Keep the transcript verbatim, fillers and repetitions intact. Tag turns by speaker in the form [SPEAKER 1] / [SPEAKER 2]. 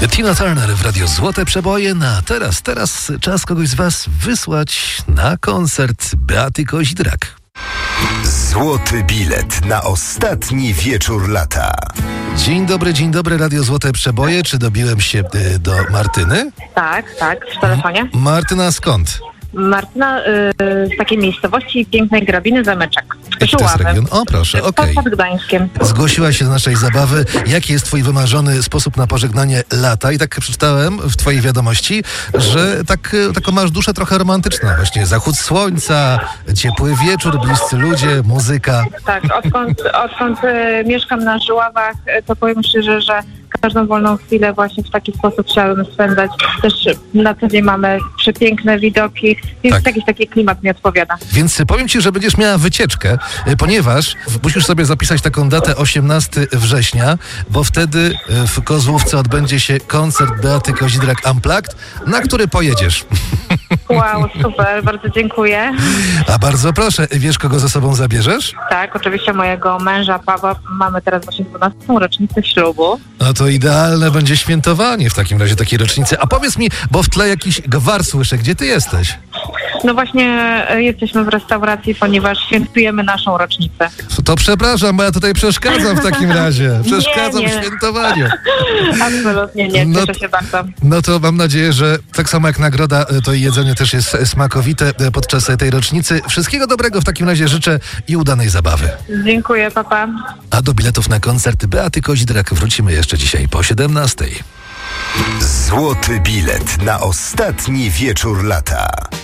[SPEAKER 1] Tina Turner w Radiu Złote Przeboje. Na teraz, teraz czas kogoś z was wysłać na koncert Beaty Kozidrak.
[SPEAKER 2] Złoty bilet na ostatni wieczór lata.
[SPEAKER 1] Dzień dobry, dzień dobry, Radio Złote Przeboje. Czy dobiłem się y, do Martyny?
[SPEAKER 3] Tak, tak, w telefonie.
[SPEAKER 1] Martyna skąd?
[SPEAKER 3] Martyna y, z takiej miejscowości pięknej Grabiny, Zameczek.
[SPEAKER 1] Jaki to jest region? O, proszę, okej.
[SPEAKER 3] Pod Gdańskiem.
[SPEAKER 1] Zgłosiła się do naszej zabawy. Jaki jest twój wymarzony sposób na pożegnanie lata? I tak przeczytałem w twojej wiadomości, że tak, taką masz duszę trochę romantyczną. Właśnie zachód słońca, ciepły wieczór, bliscy ludzie, muzyka.
[SPEAKER 3] Tak, odkąd, odkąd y, mieszkam na Żuławach, y, to powiem szczerze, że każdą wolną chwilę właśnie w taki sposób chciałabym spędzać. Też na co dzień mamy przepiękne widoki, więc
[SPEAKER 1] Tak.
[SPEAKER 3] jakiś taki klimat mi odpowiada.
[SPEAKER 1] Więc powiem ci, że będziesz miała wycieczkę, ponieważ musisz sobie zapisać taką datę osiemnastego września, bo wtedy w Kozłówce odbędzie się koncert Beaty Kozidrak Unplugged, na który pojedziesz.
[SPEAKER 3] Wow, super, bardzo dziękuję.
[SPEAKER 1] A bardzo proszę, wiesz, kogo ze sobą zabierzesz?
[SPEAKER 3] Tak, oczywiście mojego męża Pawła, mamy teraz właśnie dwunastą rocznicę ślubu.
[SPEAKER 1] No to idealne będzie świętowanie w takim razie takiej rocznicy. A powiedz mi, bo w tle jakiś gwar słyszę, gdzie ty jesteś?
[SPEAKER 3] No właśnie e, jesteśmy w restauracji, ponieważ świętujemy naszą rocznicę.
[SPEAKER 1] To przepraszam, bo ja tutaj przeszkadzam w takim razie. Przeszkadzam
[SPEAKER 3] Nie,
[SPEAKER 1] w
[SPEAKER 3] nie.
[SPEAKER 1] świętowaniu.
[SPEAKER 3] Absolutnie nie,
[SPEAKER 1] No-
[SPEAKER 3] cieszę się bardzo.
[SPEAKER 1] No to mam nadzieję, że tak samo jak nagroda, to i jedzenie też jest smakowite podczas tej rocznicy. Wszystkiego dobrego w takim razie życzę i udanej zabawy.
[SPEAKER 3] Dziękuję, papa.
[SPEAKER 1] A do biletów na koncert Beaty Kozidrak wrócimy jeszcze dzisiaj po siedemnastej.
[SPEAKER 2] Złoty bilet na ostatni wieczór lata.